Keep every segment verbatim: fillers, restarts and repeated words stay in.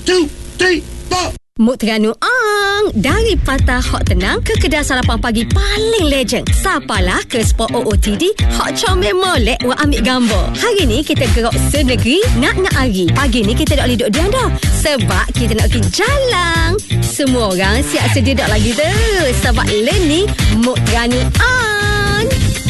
two, three, four. Muk Terengganu Ang. Dari Patah Hot Tenang ke kedai sarapan pagi paling legend. Sapalah ke spot O O T D Hot Comel Molek wa ambil gambar. Hari ni kita gerak senegeri nak-nak hari. Pagi ni kita tak boleh duduk diam dah. Sebab kita nak pergi jalan. Semua orang siap sedia dak lagi tu. Sebab le ni Muk Terengganu Ang.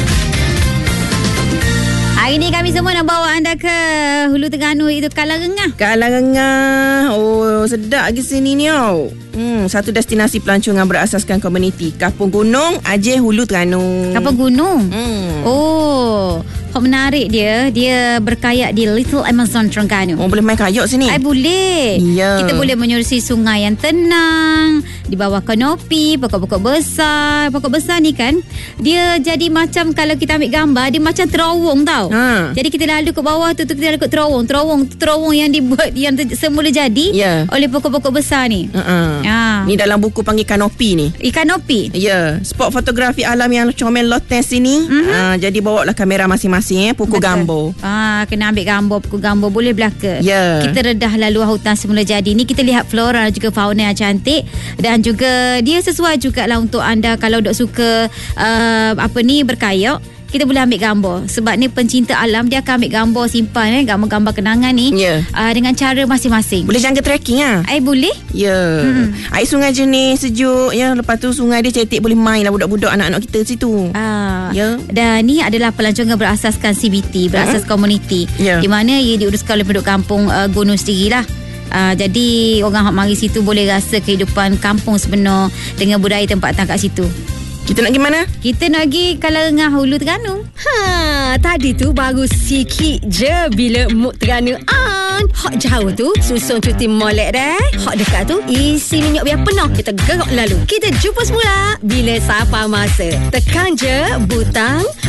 Hari ni kami semua nak bawa anda ke Hulu Terengganu, itu Kalarengah. Kalarengah. Oh, sedap lagi sini ni oh. Hmm, satu destinasi pelancongan berasaskan komuniti. Kampung Gunung, Aceh, Hulu Terengganu. Kampung Gunung? Hmm. Oh, kok menarik dia. Dia berkayak di Little Amazon Terengganu. Oh, boleh main kayak sini? Ay, boleh. Ya. Kita boleh menyusuri sungai yang tenang, di bawah kanopi, pokok-pokok besar. Pokok besar ni kan, dia jadi macam, kalau kita ambil gambar, dia macam terowong tau. Ha. Jadi kita lalu ke bawah tu, tu kita lalu ke terowong. Terowong terowong yang dibuat, yang ter, semula jadi Ya. oleh pokok-pokok besar ni. Uh-uh. Ha. Ni dalam buku panggil kanopi ni. Kanopi. Ya, spot fotografi alam yang comel lotes ini. Mm-hmm. Uh, jadi bawa lah kamera masing-masing, eh, pukul gambar. Ah, kena ambil gambar, pukul gambar boleh belaka. Ya. Kita redah laluan hutan semula jadi ni, kita lihat flora dan juga fauna yang cantik, dan juga dia sesuai jugalah untuk anda kalau dok suka uh, apa ni berkayak. Kita boleh ambil gambar. Sebab ni pencinta alam, dia akan ambil gambar simpan eh, gambar-gambar kenangan ni. Ya. uh, Dengan cara masing-masing. Boleh jangka trekking ah. Eh boleh. Ya. Hmm. Air sungai jenis sejuk ya. Lepas tu sungai dia cetek, boleh main lah budak-budak anak-anak kita situ. Ah, Ya. Dan ni adalah pelancongan berasaskan C B T, berasas uh-huh. komuniti. Ya. Di mana ia diuruskan oleh penduduk kampung uh, Gunung sendirilah. Uh, jadi orang hak mari situ boleh rasa kehidupan kampung sebenar dengan budaya tempatan kat situ. Kita nak pergi mana? Kita nak pergi Kalarengah, Hulu Terengganu. Ha, tadi tu baru sikit je bila Muk Terengganu Ang. Hak jauh tu susun cuti molek dah. Hak dekat tu isi minyak biar penuh. Kita gerak lalu. Kita jumpa semula bila sampai masa. Tekan je butang